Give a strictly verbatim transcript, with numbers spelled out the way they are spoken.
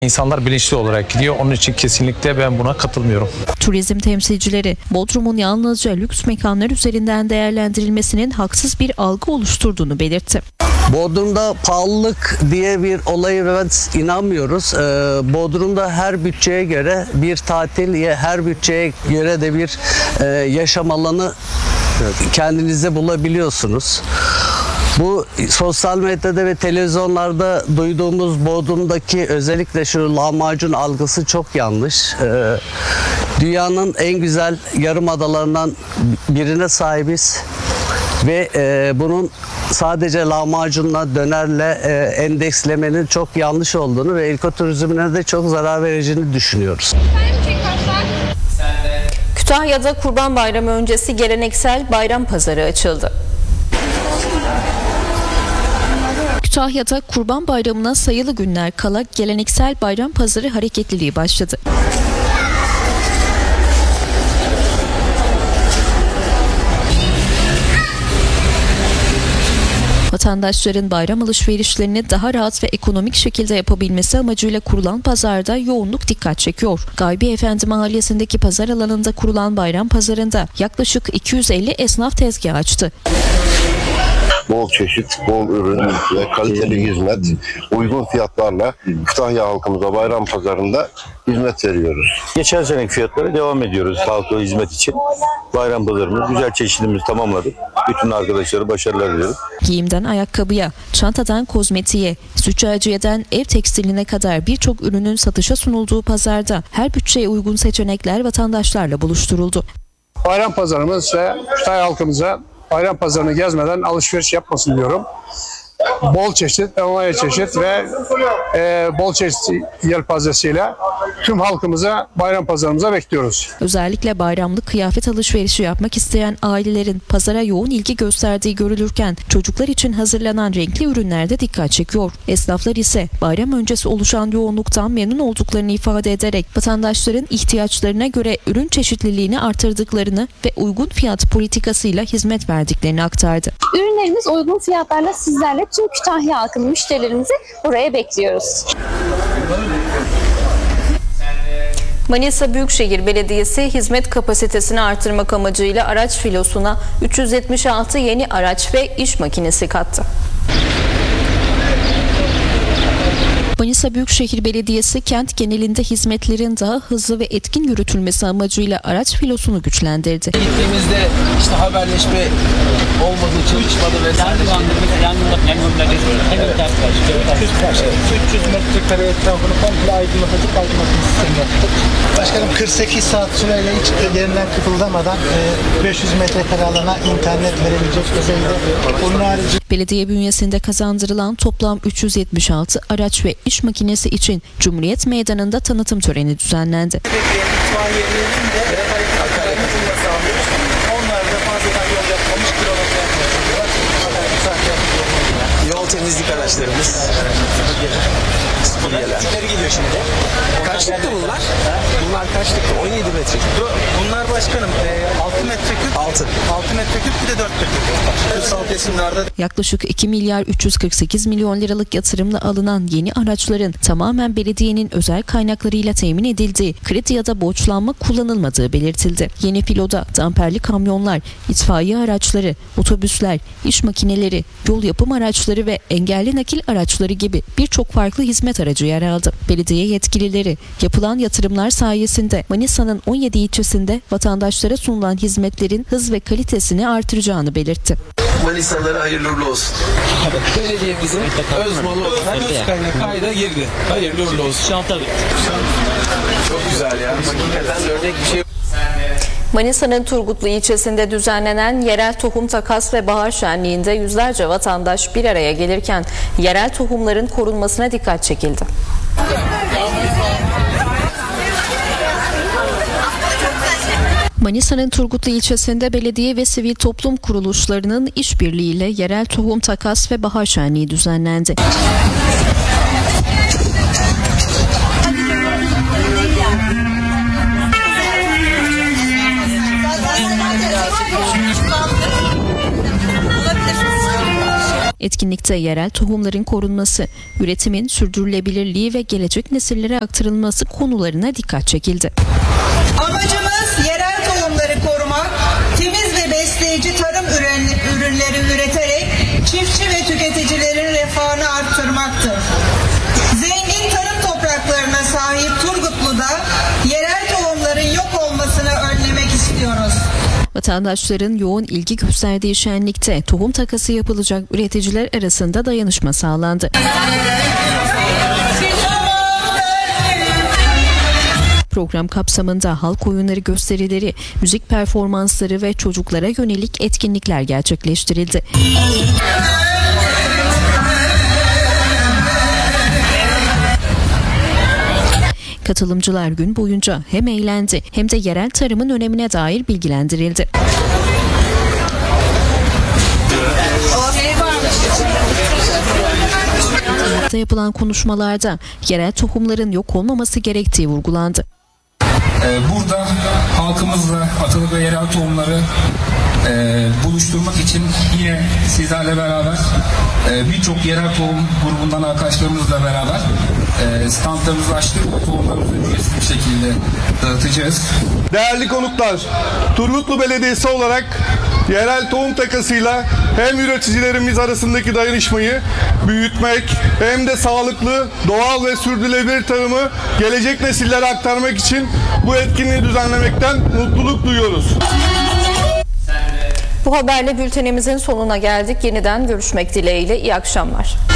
İnsanlar bilinçli olarak gidiyor. Onun için kesinlikle ben buna katılmıyorum. Turizm temsilcileri Bodrum'un yalnızca lüks mekanlar üzerinden değerlendirilmesinin haksız bir algı oluşturduğunu belirtti. Bodrum'da pahalılık diye bir olaya ben inanmıyoruz. Ee, Bodrum'da her bütçeye göre bir tatil, her bütçeye göre de bir e, yaşam alanı kendinizde bulabiliyorsunuz. Bu sosyal medyada ve televizyonlarda duyduğumuz Bodrum'daki özellikle şu lahmacun algısı çok yanlış. Ee, dünyanın en güzel yarımadalarından birine sahibiz ve e, bunun sadece lahmacunla, dönerle e, endekslemenin çok yanlış olduğunu ve ekoturizmine de çok zarar vereceğini düşünüyoruz. Kütahya'da Kurban Bayramı öncesi geleneksel bayram pazarı açıldı. Kütahya'da Kurban Bayramı'na sayılı günler kala geleneksel bayram pazarı hareketliliği başladı. Vatandaşların bayram alışverişlerini daha rahat ve ekonomik şekilde yapabilmesi amacıyla kurulan pazarda yoğunluk dikkat çekiyor. Gaybi Efendi Mahallesi'ndeki pazar alanında kurulan bayram pazarında yaklaşık iki yüz elli esnaf tezgah açtı. Bol çeşit, bol ürün ve kaliteli hizmet, uygun fiyatlarla Kütahya halkımıza bayram pazarında hizmet veriyoruz. Geçen seneki fiyatlara devam ediyoruz halka hizmet için. Bayram pazarımız güzel çeşidimizi tamamladık. Bütün arkadaşlara başarılar diliyorum. Giyimden ayakkabıya, çantadan kozmetiğe, züccaciyeden ev tekstiline kadar birçok ürünün satışa sunulduğu pazarda her bütçeye uygun seçenekler vatandaşlarla buluşturuldu. Bayram pazarımız ise Kütahya halkımıza bayram pazarını gezmeden alışveriş yapmasın diyorum. Bol çeşit, envai çeşit ve e, bol çeşit yelpazesiyle tüm halkımıza bayram pazarımıza bekliyoruz. Özellikle bayramlık kıyafet alışverişi yapmak isteyen ailelerin pazara yoğun ilgi gösterdiği görülürken çocuklar için hazırlanan renkli ürünler de dikkat çekiyor. Esnaflar ise bayram öncesi oluşan yoğunluktan memnun olduklarını ifade ederek vatandaşların ihtiyaçlarına göre ürün çeşitliliğini artırdıklarını ve uygun fiyat politikasıyla hizmet verdiklerini aktardı. Ürünlerimiz uygun fiyatlarla sizlerle tüm Kütahya halkının müşterilerimizi buraya bekliyoruz. Manisa Büyükşehir Belediyesi hizmet kapasitesini artırmak amacıyla araç filosuna üç yüz yetmiş altı yeni araç ve iş makinesi kattı. Manisa Büyükşehir Belediyesi kent genelinde hizmetlerin daha hızlı ve etkin yürütülmesi amacıyla araç filosunu güçlendirdi. Gittiğimizde işte haberleşme olmadığı için uçmadı vesaire. üç yüz metrekare etrafını komple aydınlatıcı aydınlatma sistemi yaptık. Başkanım kırk sekiz saat süreyle hiç yerinden kıpıldamadan beş yüz metrekare alana internet verebilecek düzeyde. Onun harici Belediye bünyesinde kazandırılan toplam üç yüz yetmiş altı araç ve iş makinesi için Cumhuriyet Meydanı'nda tanıtım töreni düzenlendi. yol temizlik araçlarımız. Bunlar geliyor şimdi. Kaçlıktı bunlar? Bunlar kaçlıktı? on yedi metreküp. Bunlar başkanım altı metreküp. altı. altı metreküp bir de dört metreküp. Kırsal kesimlerde. Yaklaşık iki milyar üç yüz kırk sekiz milyon liralık yatırımla alınan yeni araçların tamamen belediyenin özel kaynaklarıyla temin edildiği, kredi ya da borçlanma kullanılmadığı belirtildi. Yeni filoda damperli kamyonlar, itfaiye araçları, otobüsler, iş makineleri, yol yapım araçları ve engelli nakil araçları gibi birçok farklı hizmet aracı yer aldı. Belediye yetkilileri yapılan yatırımlar sayesinde Manisa'nın on yedi ilçesinde vatandaşlara sunulan hizmetlerin hız ve kalitesini artıracağını belirtti. Manisalılara hayırlı uğurlu olsun. Belediyemizin öz malı olarak öz kaynak kayda girdi. Hayırlı uğurlu olsun. Çok güzel ya. Hakikaten örnek bir şey. Manisa'nın Turgutlu ilçesinde düzenlenen yerel tohum takas ve bahar şenliğinde yüzlerce vatandaş bir araya gelirken yerel tohumların korunmasına dikkat çekildi. Manisa'nın Turgutlu ilçesinde belediye ve sivil toplum kuruluşlarının işbirliğiyle yerel tohum takas ve bahar şenliği düzenlendi. Etkinlikte yerel tohumların korunması, üretimin sürdürülebilirliği ve gelecek nesillere aktarılması konularına dikkat çekildi. Amacımız yerel tohumları korumak, temiz ve besleyici tarım ürünleri üreterek çiftçi ve tüketicilerin refahını arttırmaktır. Zengin tarım topraklarına sahip Turgutlu'da yerel tohumların yok olmasını önlemek istiyoruz. Vatandaşların yoğun ilgi gösterdiği şenlikte tohum takası yapılacak üreticiler arasında dayanışma sağlandı. Program kapsamında halk oyunları gösterileri, müzik performansları ve çocuklara yönelik etkinlikler gerçekleştirildi. Katılımcılar gün boyunca hem eğlendi hem de yerel tarımın önemine dair bilgilendirildi. Yapılan konuşmalarda yerel tohumların yok olmaması gerektiği vurgulandı. Burada halkımızla atılı ve yerel tohumları e, buluşturmak için yine sizlerle beraber e, birçok yerel tohum grubundan arkadaşlarımızla beraber e, standlarımızı açtık. Tohumlarımızı ücretsiz bir şekilde dağıtacağız. Değerli konuklar, Turgutlu Belediyesi olarak yerel tohum takasıyla hem üreticilerimiz arasındaki dayanışmayı büyütmek hem de sağlıklı, doğal ve sürdürülebilir tarımı gelecek nesillere aktarmak için bu etkinliği düzenlemekten mutluluk duyuyoruz. Bu haberle bültenimizin sonuna geldik. Yeniden görüşmek dileğiyle. İyi akşamlar.